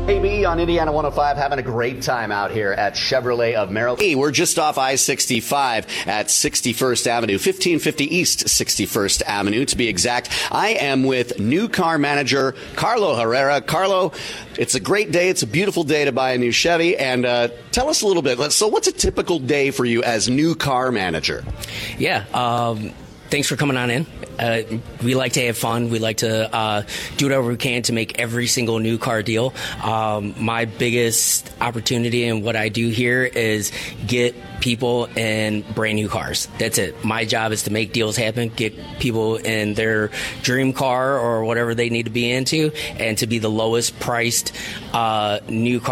AB on Indiana 105, having a great time out here at Chevrolet of Maryland. Hey, we're just off I-65 at 61st Avenue, 1550 East 61st Avenue to be exact. I am with new car manager Carlo Herrera. Carlo, it's a great day. It's a beautiful day to buy a new Chevy. And tell us a little bit. So what's a typical day for you as new car manager? Yeah, thanks for coming on in. We like to have fun. We like to do whatever we can to make every single new car deal. My biggest opportunity and what I do here is get people in brand new cars. That's it. My job is to make deals happen, get people in their dream car or whatever they need to be into, and to be the lowest priced new car